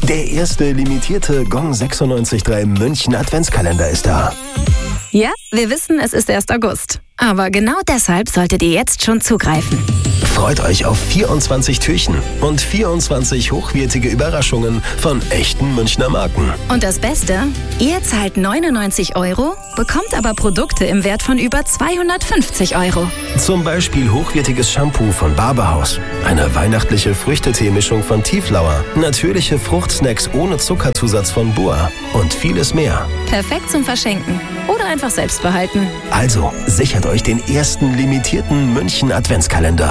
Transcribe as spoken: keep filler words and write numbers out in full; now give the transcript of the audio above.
Der erste limitierte Gong sechsundneunzig Komma drei München Adventskalender ist da. Ja, wir wissen, es ist erst August. Aber genau deshalb solltet ihr jetzt schon zugreifen. Freut euch auf vierundzwanzig Türchen und vierundzwanzig hochwertige Überraschungen von echten Münchner Marken. Und das Beste? Ihr zahlt neunundneunzig Euro, bekommt aber Produkte im Wert von über zweihundertfünfzig Euro. Zum Beispiel hochwertiges Shampoo von Barberhaus, eine weihnachtliche Früchtetee-Mischung von Tieflauer, natürliche Fruchtsnacks ohne Zuckerzusatz von Boa und vieles mehr. Perfekt zum Verschenken oder einfach selbst behalten. Also sichert euch den ersten limitierten München Adventskalender.